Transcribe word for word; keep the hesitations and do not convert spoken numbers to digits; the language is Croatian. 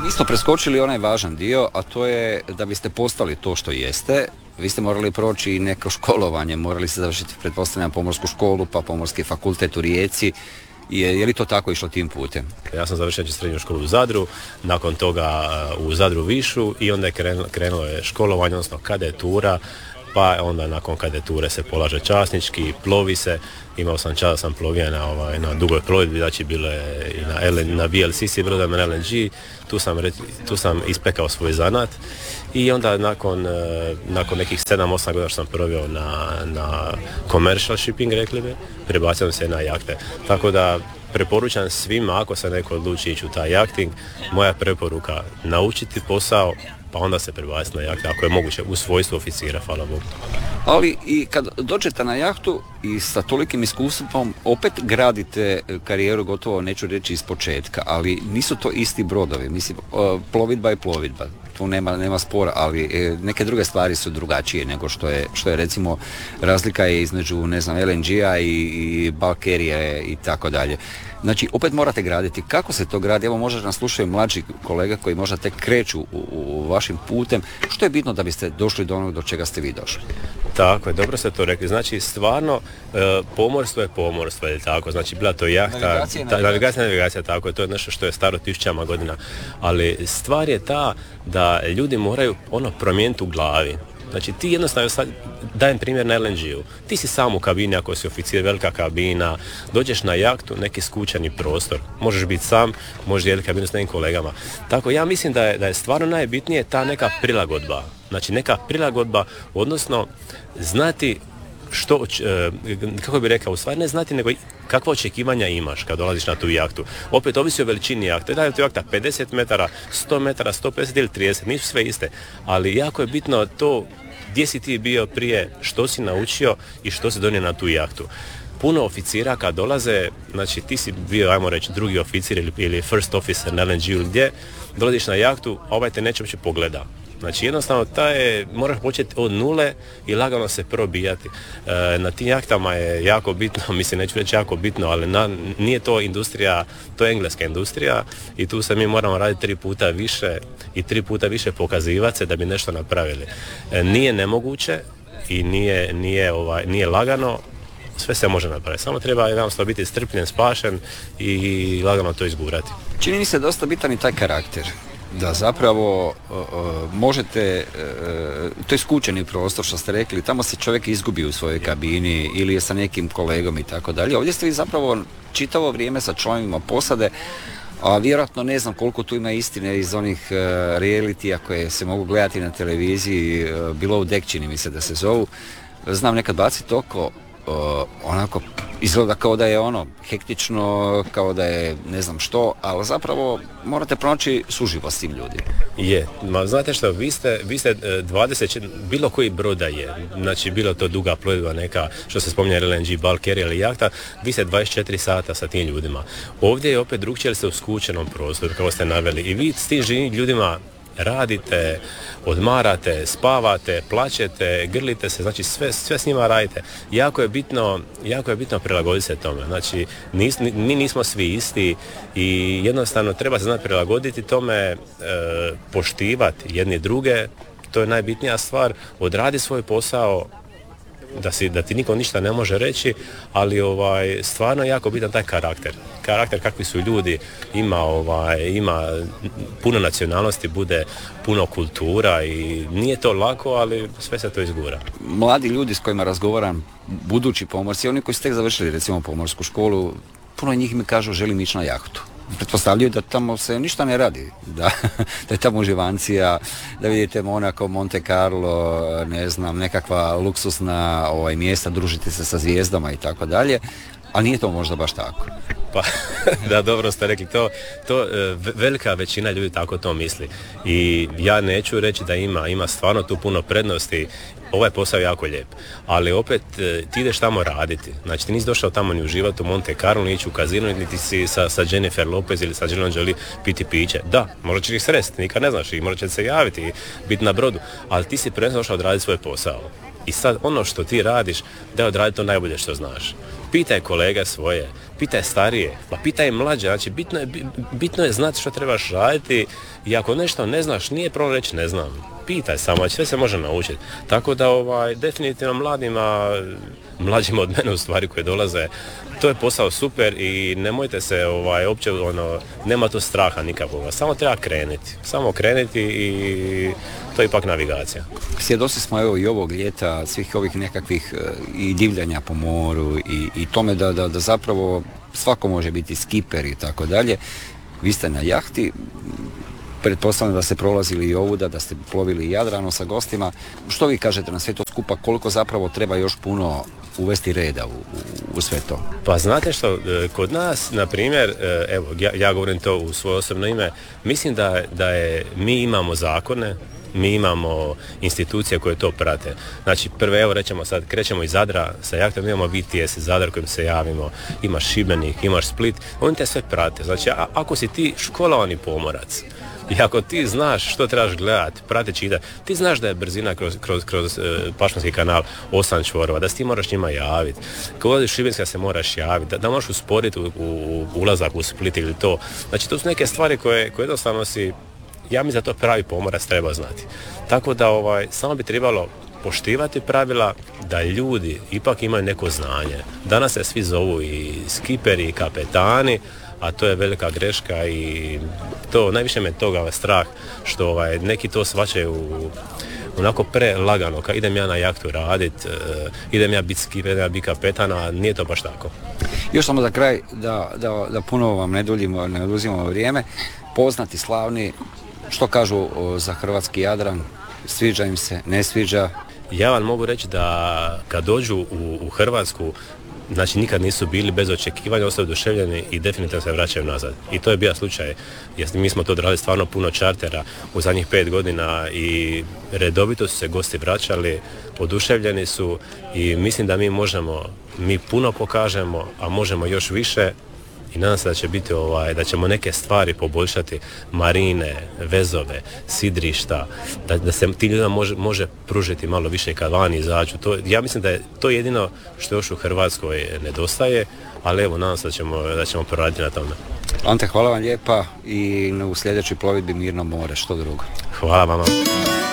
Mi smo preskočili onaj važan dio, a to je da biste postali to što jeste. Vi ste morali proći i neko školovanje, morali ste završiti, pretpostavljam, pomorsku školu, pa pomorski fakultet u Rijeci. Je, je li to tako išlo tim putem? Ja sam završio srednju školu u Zadru, nakon toga u Zadru višu i onda je krenulo, krenulo je školovanje, odnosno kadetura, pa onda nakon kadeture se polaže časnički, plovi se. Imao sam čas, sam plovio na, ovaj, na dugoj plovidbi, znači bilo je i na, L, na V L C C brodama, na L N G, tu sam, tu sam ispekao svoj zanat i onda nakon, nakon nekih sedam osam godina što sam proveo na, na commercial shipping, rekli bi, prebacio se na jahte. Tako da preporučam svima, ako se neko odluči ići u taj jahting, moja preporuka naučiti posao, pa onda se prebaciti na jahte, ako je moguće, u svojstvu oficira, hvala Bogu. Ali i kad dođete na jahtu i sa tolikim iskustvom opet gradite karijeru, gotovo neću reći iz početka, ali nisu to isti brodovi. Mislim, plovidba je plovidba, tu nema, nema spora, ali neke druge stvari su drugačije nego što je, što je recimo razlika je između, ne znam, L N G-a i, i bulk carriera i tako dalje. Znači, opet morate graditi. Kako se to gradi? Evo, možda nas slušaju mlađi kolega koji možda tek kreću u, u vašim putem. Što je bitno da biste došli do onog do čega ste vi došli? Tako je, dobro ste to rekli. Znači, stvarno, e, pomorstvo je pomorstvo, je tako? Znači, bila to jahta, navigacija, ta, navigacija, navigacija, tako je. To je nešto što je staro tisućama godina. Ali stvar je ta da ljudi moraju ono promijeniti u glavi. Znači ti jednostavno, dajem primjer na L N G-u, ti si sam u kabini ako si oficir, velika kabina, dođeš na jahtu, neki skučeni prostor, možeš biti sam, možeš dijeliti kabinu s nekim kolegama. Tako ja mislim da je, da je stvarno najbitnije ta neka prilagodba, znači neka prilagodba, odnosno znati što, kako bi rekao, u stvari ne znati, nego kakva očekivanja imaš kad dolaziš na tu jahtu. Opet ovisi o veličini jahte. Da je to jahta pedeset metara, sto metara, sto pedeset ili trideset, nisu sve iste, ali jako je bitno to gdje si ti bio prije, što si naučio i što si donio na tu jahtu. Puno oficira kad dolaze, znači ti si bio, ajmo reći, drugi oficir ili, ili first officer na L N G-u ili gdje, dolaziš na jahtu, a ovaj te neće uopće pogleda. Znači jednostavno taj, moraš početi od nule i lagano se probijati. E, na tim jahtama je jako bitno, mislim neću reći jako bitno, ali na, nije to industrija, to je engleska industrija i tu se mi moramo raditi tri puta više i tri puta više pokazivati se da bi nešto napravili. E, nije nemoguće i nije, nije, ovaj, nije lagano, sve se može napraviti. Samo treba jednostavno biti strpljen, spašen i lagano to izgurati. Čini mi se dosta bitan i taj karakter. Da zapravo uh, uh, možete, uh, to je skučeni prostor što ste rekli, tamo se čovjek izgubi u svojoj kabini ili je sa nekim kolegom i tako dalje. Ovdje ste vi zapravo čitavo vrijeme sa članovima posade, a vjerojatno ne znam koliko tu ima istine iz onih uh, realitija koje se mogu gledati na televiziji, uh, Below Deck čini mi se da se zovu. Znam nekad baciti oko, uh, onako izgleda kao da je ono hektično, kao da je ne znam što, ali zapravo morate pronaći suživost s tim ljudima. Je, ma znate što, vi ste, vi ste dvadeset, bilo koji broda je, znači bilo to duga plovidba neka, što se spominje L N G, bulk carrier ili jahta, vi ste dvadeset četiri sata sa tim ljudima. Ovdje je opet drugčije, jer ste u skučenom prostoru, kao ste naveli, i vi s tim živim ljudima radite, odmarate, spavate, plačete, grlite se, znači sve, sve s njima radite. Jako je bitno, jako je bitno prilagoditi se tome. Znači, nis, mi nismo svi isti i jednostavno treba se znati prilagoditi tome, e, poštivati jedni druge, to je najbitnija stvar, odradi svoj posao, da, si, da ti niko ništa ne može reći, ali ovaj, stvarno je jako bitan taj karakter. Karakter kakvi su ljudi, ima, ovaj, ima puno nacionalnosti, bude puno kultura i nije to lako, ali sve se to izgura. Mladi ljudi s kojima razgovaram, budući pomorci, oni koji su tek završili recimo pomorsku školu, puno njih mi kažu želim ići na jahtu. Pretpostavljaju da tamo se ništa ne radi, da, da je tamo uživancija, da vidite Monaco, Monte Carlo, ne znam, nekakva luksusna ovaj, mjesta, družite se sa zvijezdama i tako dalje, ali nije to možda baš tako. Pa, da, dobro ste rekli, to, to velika većina ljudi tako to misli i ja neću reći da ima, ima stvarno tu puno prednosti. Ovaj posao je jako lijep, ali opet ti ideš tamo raditi. Znači ti nisi došao tamo ni uživati u Monte Carlo, ni ići u kazinu, niti si sa, sa Jennifer Lopez ili sa Angelina Jolie piti piće. Da, možda ćeš ih sresti, nikad ne znaš, i možda će se javiti i biti na brodu, ali ti si prvenstveno došao odraditi svoj posao. I sad ono što ti radiš, da odradi to najbolje što znaš. pitaj kolege svoje, pitaj starije, pa pitaj mlađe, znači bitno je, bitno je znati što trebaš raditi i ako nešto ne znaš, nije problem reći ne znam. Pitaj samo, sve se može naučiti. Tako da ovaj, definitivno mladima, mlađima od mene u stvari koji dolaze, to je posao super i nemojte se ovaj, opće, ono, nema tu straha nikakvoga, samo treba krenuti, samo krenuti i to je ipak navigacija. Svjedoci smo evo i ovog ljeta, svih ovih nekakvih i divljanja po moru i, i tome da, da, da zapravo svako može biti skiper i tako dalje. Vi ste na jahti, pretpostavljam da ste prolazili i ovuda, da ste plovili Jadranom sa gostima. Što vi kažete na sve to skupa, koliko zapravo treba još puno uvesti reda u, u, u sve to? Pa znate što, kod nas, na primjer, evo, ja, ja govorim to u svoje osobno ime, mislim da, da je, mi imamo zakone, mi imamo institucije koje to prate. Znači, prve, evo rećemo sad, krećemo iz Zadra, sa jahtom imamo V T S Zadar kojim se javimo, imaš Šibenik, imaš Split, oni te sve prate. Znači, a, ako si ti školovani pomorac, i ako ti znaš što trebaš gledati, prateći ide, ti znaš da je brzina kroz, kroz, kroz e, Pašmanski kanal osam čvorova, da si ti moraš njima javiti. Kad ulaziš u Šibenska se moraš javiti, da, da možeš usporiti u, u, ulazak u Split ili to. Znači, to su neke stvari koje, koje jednostavno si, ja mislim da to pravi pomorac treba znati. Tako da ovaj, samo bi trebalo poštivati pravila, da ljudi ipak imaju neko znanje. Danas se svi zovu i skiperi i kapetani, a to je velika greška i to, najviše me toga strah što ovaj, neki to shvaćaju onako prelagano, kad idem ja na jahtu radit, uh, idem ja biti skiper, idem ja biti kapetan, a nije to baš tako. Još samo za kraj, da, da, da puno vam ne duljimo, ne oduzimamo vrijeme, poznati, slavni, što kažu o, za hrvatski Jadran, sviđa im se, ne sviđa? Ja vam mogu reći da kad dođu u, u Hrvatsku, znači nikad nisu bili bez očekivanja, ostaju oduševljeni i definitivno se vraćaju nazad. I to je bio slučaj, jer mi smo to odradili stvarno puno čartera u zadnjih pet godina i redovito su se gosti vraćali, oduševljeni su i mislim da mi možemo, mi puno pokažemo, a možemo još više i nadam se da će biti ovaj, da ćemo neke stvari poboljšati, marine, vezove, sidrišta, da, da se ti ljudima može, može pružiti malo više kad vani izađu. To, ja mislim da je to jedino što još u Hrvatskoj nedostaje, ali evo nadam se da ćemo, da ćemo poraditi na tome. Ante, hvala vam lijepa i u sljedećoj plovidbi Mirno more, što drugo. Hvala vama.